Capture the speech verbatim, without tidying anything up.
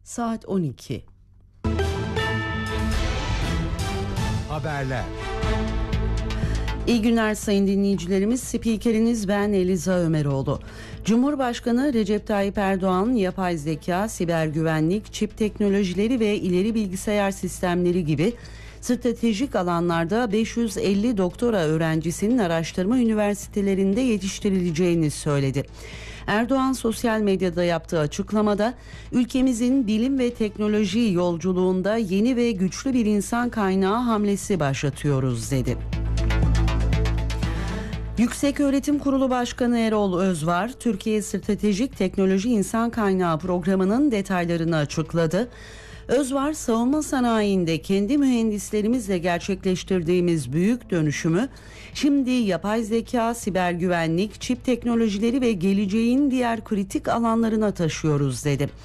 Saat on iki. Haberler. İyi günler sayın dinleyicilerimiz. Spikeriniz ben Eliza Ömeroğlu. Cumhurbaşkanı Recep Tayyip Erdoğan, yapay zeka, siber güvenlik, çip teknolojileri ve ileri bilgisayar sistemleri gibi stratejik alanlarda beş yüz elli doktora öğrencisinin araştırma üniversitelerinde yetiştirileceğini söyledi. Erdoğan sosyal medyada yaptığı açıklamada ülkemizin bilim ve teknoloji yolculuğunda yeni ve güçlü bir insan kaynağı hamlesi başlatıyoruz dedi. Yükseköğretim Kurulu Başkanı Erol Özvar, Türkiye Stratejik Teknoloji İnsan Kaynağı Programı'nın detaylarını açıkladı. Özvar, savunma sanayinde kendi mühendislerimizle gerçekleştirdiğimiz büyük dönüşümü şimdi yapay zeka, siber güvenlik, çip teknolojileri ve geleceğin diğer kritik alanlarına taşıyoruz dedi.